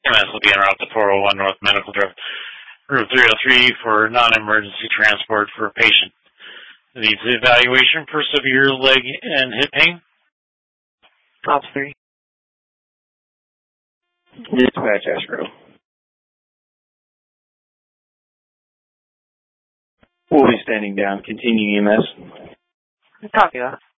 EMS will be en route to 401 North Medical Drive, Room 303 for non-emergency transport for a patient. Needs evaluation for severe leg and hip pain. Ops 3. Dispatch Astro. We'll be standing down. Continue EMS. Copy that.